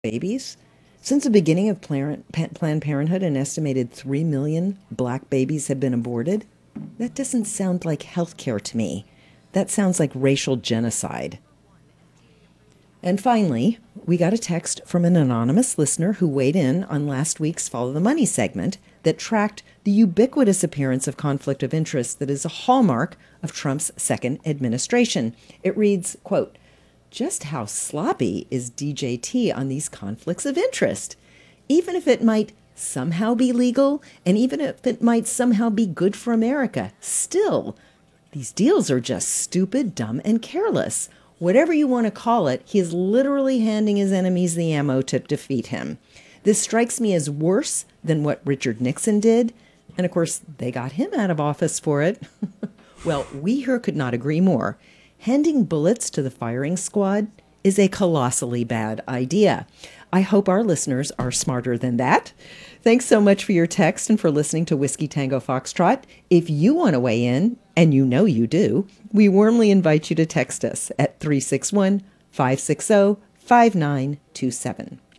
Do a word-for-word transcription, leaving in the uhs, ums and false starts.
babies? Since the beginning of Planned Parenthood, an estimated three million black babies have been aborted. That doesn't sound like healthcare to me. That sounds like racial genocide. And finally, we got a text from an anonymous listener who weighed in on last week's Follow the Money segment that tracked the ubiquitous appearance of conflict of interest that is a hallmark of Trump's second administration. It reads, quote, "Just how sloppy is D J T on these conflicts of interest? Even if it might somehow be legal, and even if it might somehow be good for America, still, these deals are just stupid, dumb, and careless. Whatever you want to call it, he is literally handing his enemies the ammo to defeat him. This strikes me as worse than what Richard Nixon did. And of course, they got him out of office for it. Well, we here could not agree more. Handing bullets to the firing squad is a colossally bad idea. I hope our listeners are smarter than that. Thanks so much for your text and for listening to Whiskey Tango Foxtrot. If you want to weigh in, and you know you do, we warmly invite you to text us at three six one, five six zero, five nine two seven.